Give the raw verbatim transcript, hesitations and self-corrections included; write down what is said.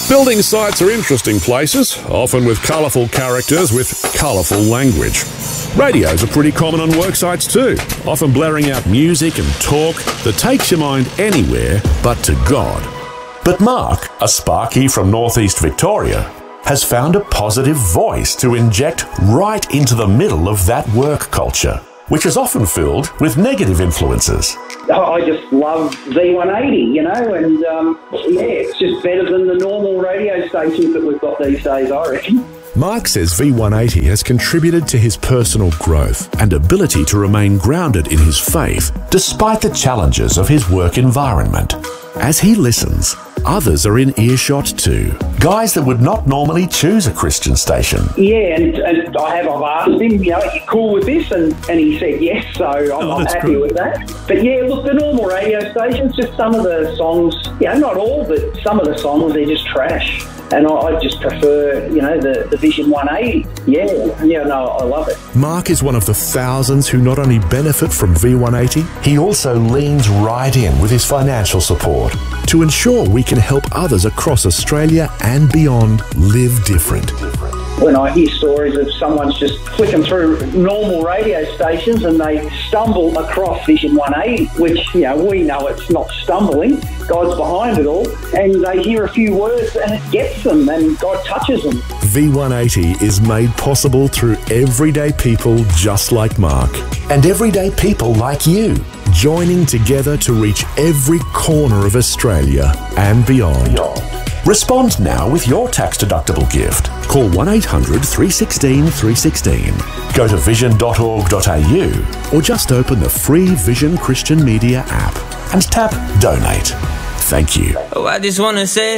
Building sites are interesting places, often with colourful characters with colourful language. Radios are pretty common on work sites too, often blaring out music and talk that takes your mind anywhere but to God. But Mark, a Sparky from northeast Victoria, has found a positive voice to inject right into the middle of that work culture, which is often filled with negative influences. I just love V one eighty, you know, and um, yeah, it's just better than the normal radio stations that we've got these days, I reckon. Mark says V one eighty has contributed to his personal growth and ability to remain grounded in his faith despite the challenges of his work environment. As he listens, others are in earshot too. Guys that would not normally choose a Christian station. Yeah, and, and I have, I've asked him, you know, are you cool with this? And, and he said yes, so I'm, oh, I'm happy great. with that. But yeah, look, the normal radio stations, just some of the songs, you know, not all, but some of the songs, they're just trash. And I, I just prefer, you know, the, the Vision one eighty. Yeah, yeah, no, I love it. Mark is one of the thousands who not only benefit from V one eighty, he also leans right in with his financial support to ensure we can help others across Australia and beyond live different. When I hear stories of someone's just flicking through normal radio stations and they stumble across Vision one eighty, which, you know, we know it's not stumbling, God's behind it all, and they hear a few words and it gets them and God touches them. V one eighty is made possible through everyday people just like Mark. And everyday people like you. Joining together to reach every corner of Australia and beyond. beyond. Respond now with your tax-deductible gift. Call one eight hundred, three one six, three one six. Go to vision dot org dot a u or just open the free Vision Christian Media app and tap Donate. Thank you. Oh, I just want to say